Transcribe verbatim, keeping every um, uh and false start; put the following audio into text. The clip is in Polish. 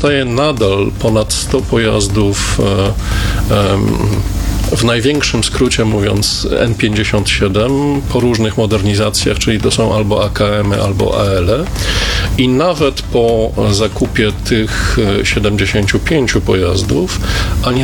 pozostaje nadal ponad sto pojazdów, w największym skrócie mówiąc N pięćdziesiąt siedem po różnych modernizacjach, czyli to są albo A K M-y, albo A L E, i nawet po zakupie tych siedemdziesięciu pięciu pojazdów, ani